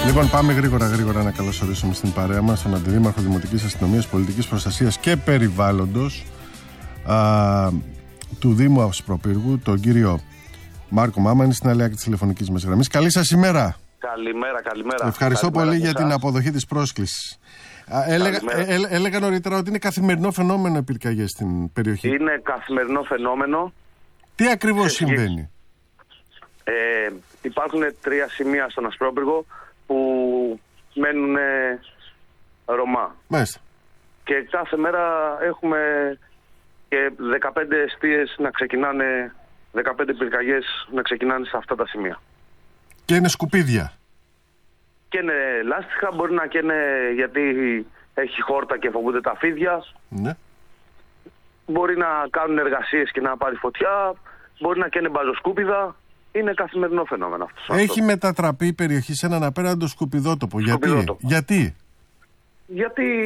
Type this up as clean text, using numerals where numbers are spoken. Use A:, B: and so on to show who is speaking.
A: Λοιπόν, πάμε γρήγορα να καλωσορίσουμε στην παρέα μας τον Αντιδήμαρχο Δημοτικής Αστυνομίας, Πολιτικής Προστασίας και Περιβάλλοντος του Δήμου Αυσπροπύργου, τον κύριο Μάρκο Μάμανη, στην αλέα της τηλεφωνικής μας γραμμής. Καλή σας ημέρα.
B: Καλημέρα.
A: Ευχαριστώ πολύ για την αποδοχή της πρόσκλησης. Έλεγα νωρίτερα ότι είναι καθημερινό φαινόμενο οι πυρκαγιές στην περιοχή.
B: Είναι καθημερινό φαινόμενο.
A: Τι ακριβώς συμβαίνει?
B: Υπάρχουν 3 σημεία στον Ασπρόπυργο που μένουν Ρωμά.
A: Μάλιστα.
B: Και κάθε μέρα έχουμε και 15 εστίες να ξεκινάνε, 15 πυρκαγιές να ξεκινάνε σε αυτά τα σημεία.
A: Και είναι σκουπίδια.
B: Και είναι λάστιχα, μπορεί να καίνε γιατί έχει χόρτα και φοβούνται τα φίδια.
A: Ναι.
B: Μπορεί να κάνουν εργασίες και να πάρει φωτιά. Μπορεί να καίνε μπαζοσκούπιδα. Είναι καθημερινό φαινόμενο αυτό.
A: Έχει μετατραπεί η περιοχή σε έναν απέραντο σκουπιδότοπο. Γιατί?
B: Γιατί